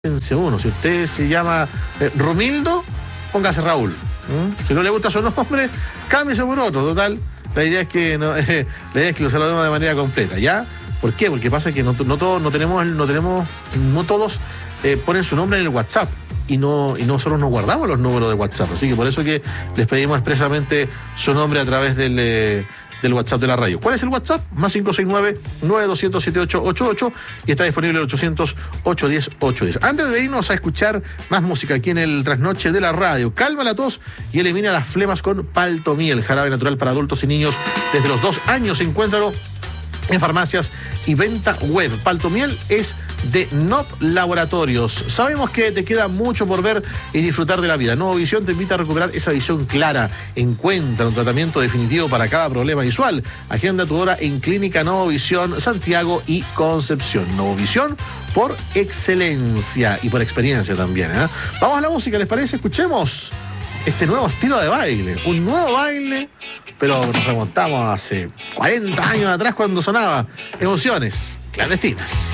uno. Si usted se llama Romildo, póngase Raúl. Si no le gusta su nombre, cámbiese por otro. Total, la idea es que la idea es que lo saludemos de manera completa, ¿ya? ¿Por qué? Porque pasa que no todos ponen su nombre en el WhatsApp y nosotros no guardamos los números de WhatsApp. Así que por eso que les pedimos expresamente su nombre a través del WhatsApp de la radio. ¿Cuál es el WhatsApp? Más 569-9200-7888 y está disponible el 800-810-810. Antes de irnos a escuchar más música aquí en el Trasnoche de la radio, calma la tos y elimina las flemas con Paltomiel, jarabe natural para adultos y niños desde los 2 años. Encuéntralo en farmacias y venta web. Paltomiel es de NOP Laboratorios. Sabemos que te queda mucho por ver y disfrutar de la vida. Nuevo Visión te invita a recuperar esa visión clara. Encuentra un tratamiento definitivo para cada problema visual. Agenda tu hora en Clínica Nuevo Visión, Santiago y Concepción. Nuevo Visión por excelencia y por experiencia también, ¿eh? Vamos a la música, ¿les parece? Escuchemos este nuevo estilo de baile. Un nuevo baile, pero nos remontamos hace 40 años atrás cuando sonaba Emociones Clandestinas.